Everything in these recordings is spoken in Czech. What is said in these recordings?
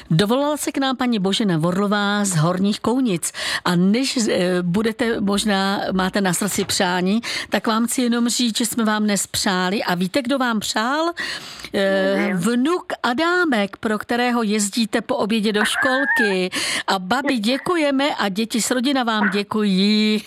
Dovolala se k nám paní Božena Vorlová z Horních Kounic a než máte na srdci přání, tak vám chci jenom říct, že jsme vám dnes přáli a víte, kdo vám přál? Vnuk Adámek, pro kterého jezdíte po obědě do školky. A babi děkujeme a děti s rodina vám děkují.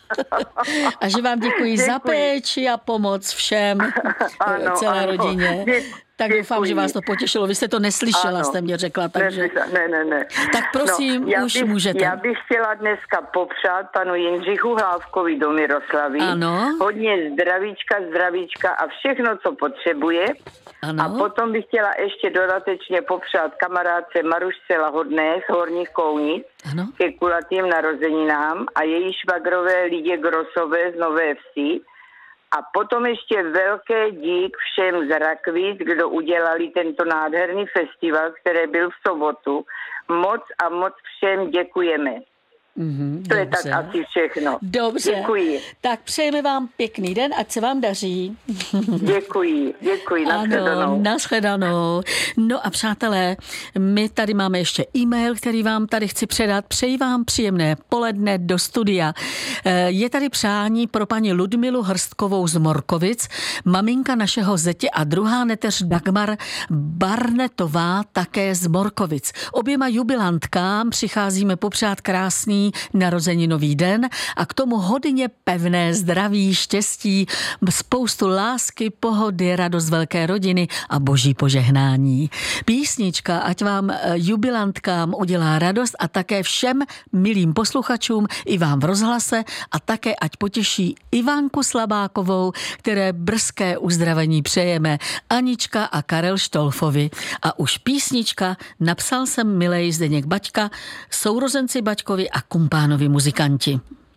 A že vám děkuji za péči a pomoc všem, celé rodině. Tak doufám, že vás to potěšilo. Vy jste to neslyšela, jste mě řekla. Takže... Ne. Tak prosím, už můžete. Já bych chtěla dneska popřát panu Jindřichu Hlávkovi do Miroslavy. Ano. Hodně zdravíčka a všechno, co potřebuje. Ano. A potom bych chtěla ještě dodatečně popřát kamarádce Marušce Lahodné z Horních Kounic ke kulatým narozeninám a její švagrové Lidě Grosové z Nové Vsi. A potom ještě velké dík všem z Rakvic, kdo udělali tento nádherný festival, který byl v sobotu. Moc a moc všem děkujeme. To je tak asi všechno. Dobře. Děkuji. Tak přejeme vám pěkný den, ať se vám daří. Děkuji. Ano, nashledanou. No a přátelé, my tady máme ještě e-mail, který vám tady chci předat. Přeji vám příjemné poledne do studia. Je tady přání pro paní Ludmilu Hrstkovou z Morkovic, maminka našeho zetě a druhá neteř Dagmar Barnetová také z Morkovic. Oběma jubilantkám přicházíme popřát krásný narozeninový den a k tomu hodně pevné zdraví, štěstí, spoustu lásky, pohody, radost velké rodiny a boží požehnání. Písnička, ať vám jubilantkám udělá radost a také všem milým posluchačům i vám v rozhlase a také ať potěší Ivanku Slabákovou, které brzké uzdravení přejeme, Anička a Karel Štolfovi. A už písnička Napsal jsem milej Zdeněk Baťka, sourozenci Baťkovi a kumpánovi muzikanti.